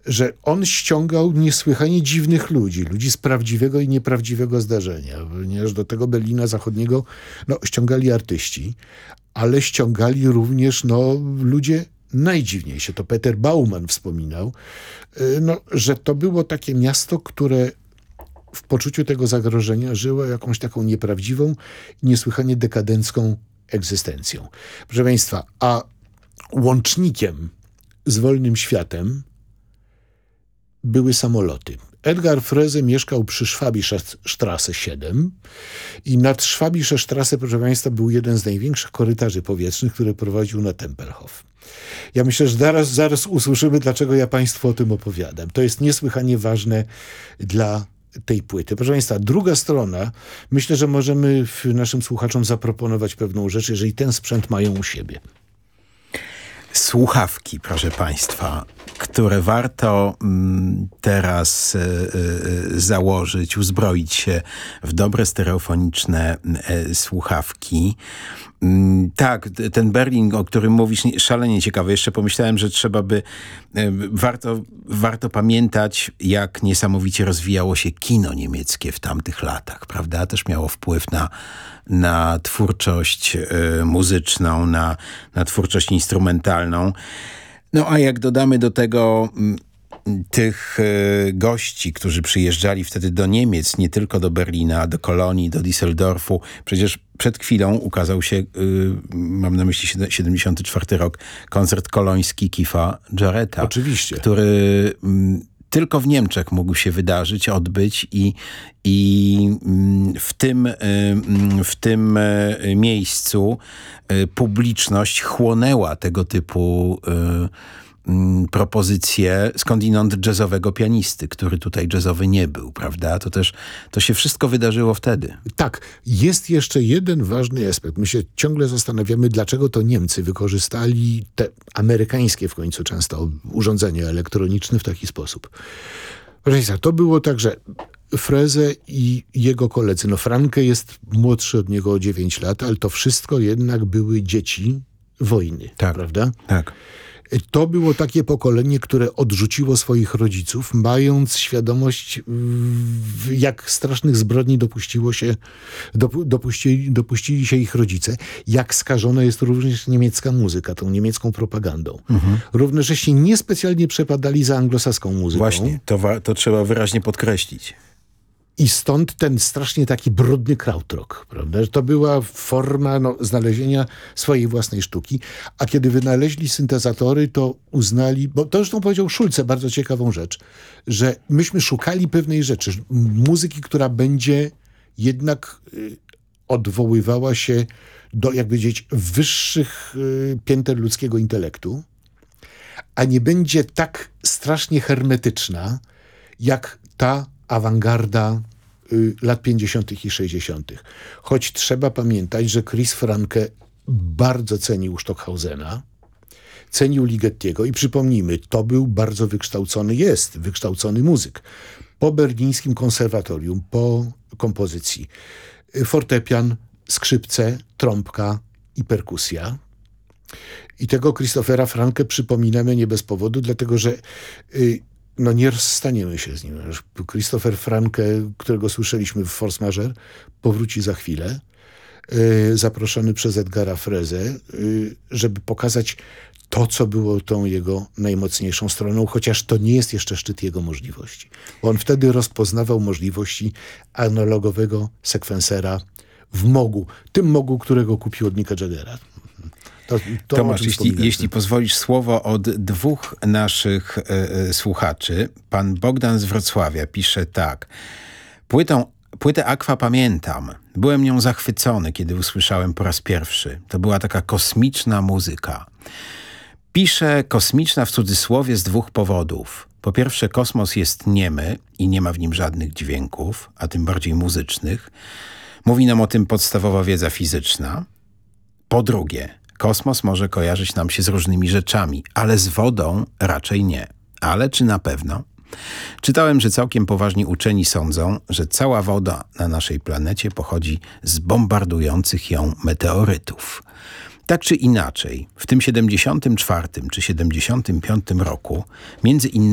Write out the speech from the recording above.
że on ściągał niesłychanie dziwnych ludzi z prawdziwego i nieprawdziwego zdarzenia, ponieważ do tego Berlina Zachodniego ściągali artyści, ale ściągali również ludzie najdziwniejsi. To Peter Baumann wspominał, że to było takie miasto, które w poczuciu tego zagrożenia żyło jakąś taką nieprawdziwą, niesłychanie dekadencką egzystencją. Proszę Państwa, a łącznikiem z wolnym światem były samoloty. Edgar Freze mieszkał przy Schwabische Straße 7 i nad Schwabische Straße, proszę Państwa, był jeden z największych korytarzy powietrznych, który prowadził na Tempelhof. Ja myślę, że zaraz usłyszymy, dlaczego ja Państwu o tym opowiadam. To jest niesłychanie ważne dla tej płyty. Proszę Państwa, druga strona, myślę, że możemy naszym słuchaczom zaproponować pewną rzecz, jeżeli ten sprzęt mają u siebie. Słuchawki, proszę Państwa, które warto teraz założyć, uzbroić się w dobre stereofoniczne słuchawki. Tak, ten Berlin, o którym mówisz, szalenie ciekawy. Jeszcze pomyślałem, że warto pamiętać, jak niesamowicie rozwijało się kino niemieckie w tamtych latach, prawda? Też miało wpływ na twórczość muzyczną, na twórczość instrumentalną. No a jak dodamy do tego tych gości, którzy przyjeżdżali wtedy do Niemiec, nie tylko do Berlina, do Kolonii, do Düsseldorfu. Przecież przed chwilą ukazał się, mam na myśli 74 rok, koncert koloński Keitha Jarretta. Oczywiście. Który tylko w Niemczech mógł się wydarzyć, odbyć i w tym miejscu publiczność chłonęła tego typu propozycję skądinąd jazzowego pianisty, który tutaj jazzowy nie był, prawda? To się wszystko wydarzyło wtedy. Tak. Jest jeszcze jeden ważny aspekt. My się ciągle zastanawiamy, dlaczego to Niemcy wykorzystali te amerykańskie w końcu często urządzenia elektroniczne w taki sposób. Proszę Państwa, to było tak, że Freze i jego koledzy, Franke jest młodszy od niego o 9 lat, ale to wszystko jednak były dzieci wojny, tak, prawda? Tak. To było takie pokolenie, które odrzuciło swoich rodziców, mając świadomość, jak strasznych zbrodni dopuścili się ich rodzice, jak skażona jest również niemiecka muzyka, tą niemiecką propagandą. Równocześnie niespecjalnie przepadali za anglosaską muzyką. Właśnie, to trzeba wyraźnie podkreślić. I stąd ten strasznie taki brudny krautrock, prawda? To była forma znalezienia swojej własnej sztuki. A kiedy wynaleźli syntezatory, to uznali, bo to zresztą powiedział Schulze bardzo ciekawą rzecz, że myśmy szukali pewnej rzeczy, muzyki, która będzie jednak odwoływała się do, jak powiedzieć, wyższych pięter ludzkiego intelektu, a nie będzie tak strasznie hermetyczna, jak ta awangarda lat 50. i 60. Choć trzeba pamiętać, że Chris Franke bardzo cenił Stockhausena, cenił Ligetiego i przypomnijmy, to był bardzo wykształcony muzyk. Po berlińskim konserwatorium, po kompozycji fortepian, skrzypce, trąbka i perkusja. I tego Christophera Franke przypominamy nie bez powodu, dlatego że nie rozstaniemy się z nim. Christopher Franke, którego słyszeliśmy w Force Majeure, powróci za chwilę, zaproszony przez Edgara Freze, żeby pokazać to, co było tą jego najmocniejszą stroną, chociaż to nie jest jeszcze szczyt jego możliwości. Bo on wtedy rozpoznawał możliwości analogowego sekwensera w Mogu. Tym Mogu, którego kupił od Micka Jaggera. Tomasz, jeśli pozwolisz, słowo od dwóch naszych słuchaczy. Pan Bogdan z Wrocławia pisze tak. Płytę Aqua pamiętam. Byłem nią zachwycony, kiedy usłyszałem po raz pierwszy. To była taka kosmiczna muzyka. Piszę kosmiczna w cudzysłowie z dwóch powodów. Po pierwsze, kosmos jest niemy i nie ma w nim żadnych dźwięków, a tym bardziej muzycznych. Mówi nam o tym podstawowa wiedza fizyczna. Po drugie, kosmos może kojarzyć nam się z różnymi rzeczami, ale z wodą raczej nie. Ale czy na pewno? Czytałem, że całkiem poważni uczeni sądzą, że cała woda na naszej planecie pochodzi z bombardujących ją meteorytów. Tak czy inaczej, w tym 74 czy 75 roku, między innymi